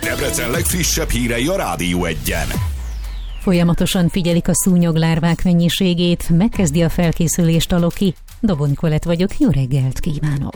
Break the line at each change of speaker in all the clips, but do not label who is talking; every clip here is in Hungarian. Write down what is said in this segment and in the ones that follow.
Debrecen legfrissebb hírei a Rádió Egyen.
Folyamatosan figyelik a szúnyoglárvák mennyiségét, megkezdi a felkészülést a Loki. Dobó Nikolett vagyok, jó reggelt kívánok!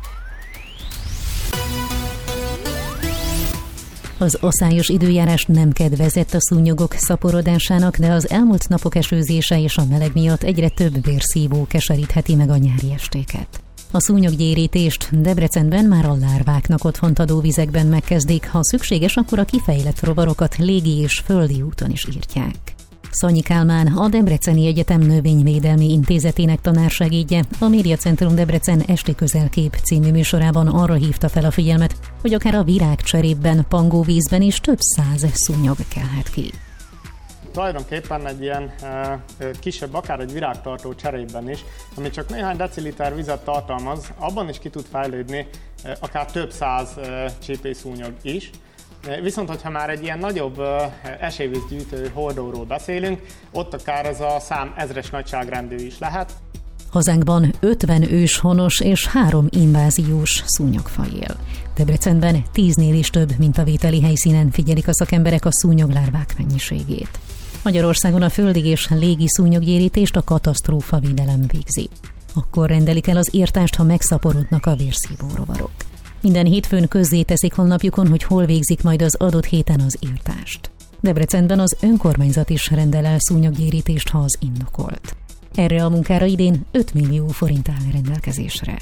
Az aszályos időjárás nem kedvezett a szúnyogok szaporodásának, de az elmúlt napok esőzése és a meleg miatt egyre több vérszívó keserítheti meg a nyári estéket. A szúnyoggyérítést Debrecenben már a lárváknak otthont adó vizekben megkezdik, ha szükséges, akkor a kifejlett rovarokat légi és földi úton is írtják. Szanyi Kálmán, a Debreceni Egyetem Növényvédelmi Intézetének tanársegédje a Médiacentrum Debrecen Esti Közelkép című műsorában arra hívta fel a figyelmet, hogy akár a virágcserépben, pangóvízben is több száz szúnyog kelhet ki.
Tulajdonképpen egy ilyen kisebb, akár egy virágtartó cserépben is, ami csak néhány deciliter vizet tartalmaz, abban is ki tud fejlődni akár több száz csípőszúnyog is. Viszont, hogyha már egy ilyen nagyobb esővízgyűjtő hordóról beszélünk, ott akár ez a szám ezres nagyságrendű is lehet.
Hazánkban 50 őshonos és 3 inváziós szúnyogfaj él. Debrecenben 10-nél is több mintavételi helyszínen figyelik a szakemberek a szúnyoglárvák mennyiségét. Magyarországon a földi és légi szúnyoggyérítést a katasztrófavédelem végzi. Akkor rendelik el az írtást, ha megszaporodnak a vérszívó rovarok. Minden hétfőn közzéteszik honlapjukon, hogy hol végzik majd az adott héten az írtást. Debrecenben az önkormányzat is rendel el szúnyoggyérítést, ha az indokolt. Erre a munkára idén 5 millió forint áll rendelkezésre.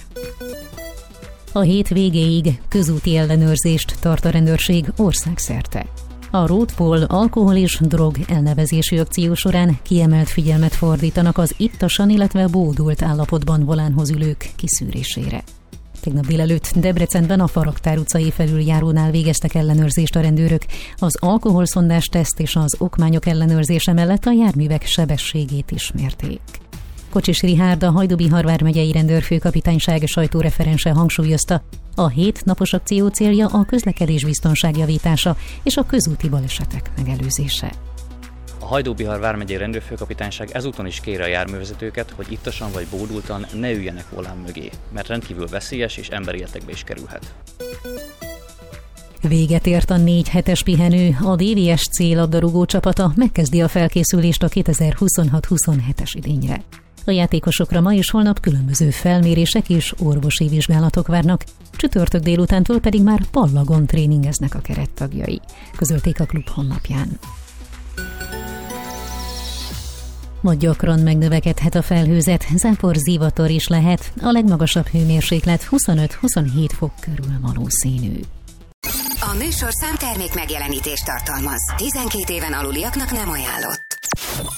A hét végéig közúti ellenőrzést tart a rendőrség országszerte. A Roadpol alkohol és drog elnevezésű akció során kiemelt figyelmet fordítanak az ittasan, illetve bódult állapotban volánhoz ülők kiszűrésére. Tegnap délelőtt Debrecenben a Faraktár utcai felüljárónál végeztek ellenőrzést a rendőrök. Az alkoholszondás teszt és az okmányok ellenőrzése mellett a járművek sebességét is mérték. Kocsis Rihárd, a Hajdú-Bihar vármegyei rendőrfőkapitányság sajtóreferense hangsúlyozta, a 7 napos akció célja a közlekedés biztonság javítása és a közúti balesetek megelőzése.
A Hajdú-Bihar vármegyei rendőrfőkapitányság ezúton is kéri a járművezetőket, hogy ittasan vagy bódultan ne üljenek volán mögé, mert rendkívül veszélyes és emberéletekbe is kerülhet.
Véget ért a 4 hetes pihenő, a DVSC labdarúgó csapata megkezdi a felkészülést a 2026-27-es idényre. A játékosokra ma és holnap különböző felmérések és orvosi vizsgálatok várnak, csütörtök délutántól pedig már pallagon tréningeznek a kerettagjai, közölték a klub honlapján. Ma gyakran megnövekedhet a felhőzet, zápor, zivatar is lehet, a legmagasabb hőmérséklet 25-27 fok körül valószínű.
A műsorszám termék megjelenítést tartalmaz. 12 éven aluliaknak nem ajánlott.